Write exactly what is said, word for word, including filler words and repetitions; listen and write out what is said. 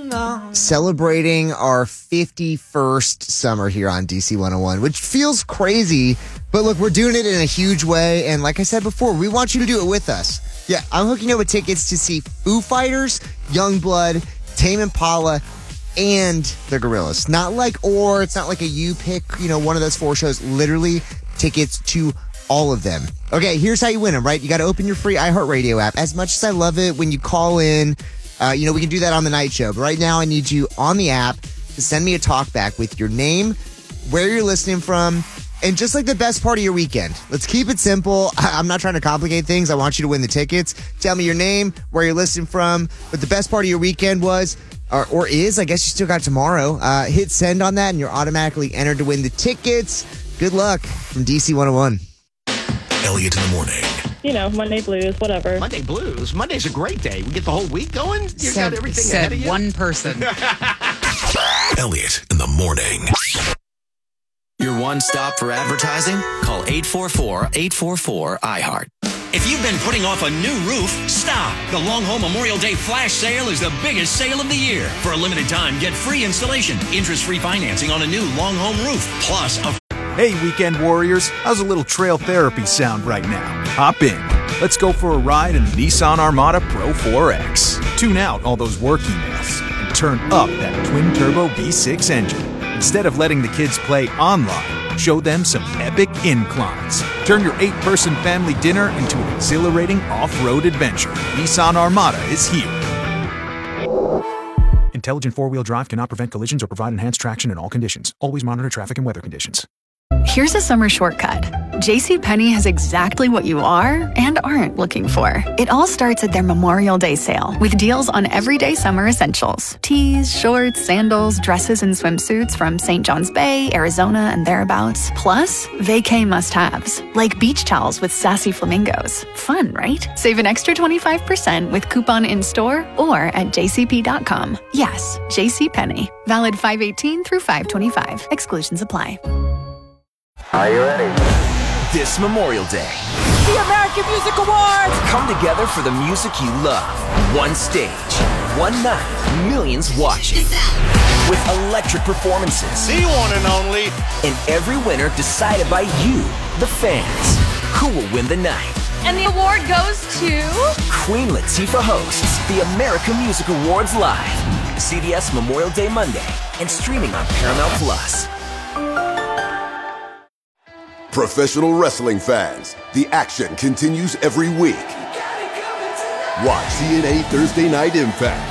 celebrating our fifty-first summer here on D C one oh one, which feels crazy. But look, we're doing it in a huge way. And like I said before, we want you to do it with us. Yeah, I'm hooking up with tickets to see Foo Fighters, Youngblood, Tame Impala, and the Gorillaz. Not like or, it's not like a you pick, you know, one of those four shows. Literally tickets to all of them. Okay, here's how you win them, right? You got to open your free iHeartRadio app. As much as I love it when you call in, uh, you know, we can do that on the night show. But right now I need you on the app to send me a talk back with your name, where you're listening from, and just like the best part of your weekend. Let's keep it simple. I'm not trying to complicate things. I want you to win the tickets. Tell me your name, where you're listening from, what the best part of your weekend was, or, or is. I guess you still got tomorrow. Uh, hit send on that, and you're automatically entered to win the tickets. Good luck from D C one oh one. Elliot in the morning. You know, Monday blues, whatever. Monday blues? Monday's a great day. We get the whole week going. You said, got everything said ahead of you. one person. Elliot in the morning. Your one stop for advertising? Call eight four four, eight four four, I heart. If you've been putting off a new roof, stop. The Long Home Memorial Day Flash Sale is the biggest sale of the year. For a limited time, get free installation, interest-free financing on a new Long Home roof, plus a... Hey, weekend warriors, how's a little trail therapy sound right now? Hop in. Let's go for a ride in the Nissan Armada Pro four X. Tune out all those work emails and turn up that twin-turbo V six engine. Instead of letting the kids play online, show them some epic inclines. Turn your eight-person family dinner into an exhilarating off-road adventure. Nissan Armada is here. Intelligent four-wheel drive cannot prevent collisions or provide enhanced traction in all conditions. Always monitor traffic and weather conditions. Here's a summer shortcut. JCPenney has exactly what you are and aren't looking for. It all starts at their Memorial Day sale with deals on everyday summer essentials. Tees, shorts, sandals, dresses, and swimsuits from Saint John's Bay, Arizona, and thereabouts. Plus, vacay must-haves, like beach towels with sassy flamingos. Fun, right? Save an extra twenty-five percent with coupon in-store or at j c p dot com. Yes, JCPenney. Valid five eighteen through five twenty-five. Exclusions apply. Are you ready? This Memorial Day, the American Music Awards! Come together for the music you love. One stage, one night, millions watching. With electric performances. The one and only. And every winner decided by you, the fans. Who will win the night? And the award goes to... Queen Latifah hosts the American Music Awards live. C B S Memorial Day Monday and streaming on Paramount Plus. Professional wrestling fans, the action continues every week. Watch T N A Thursday Night Impact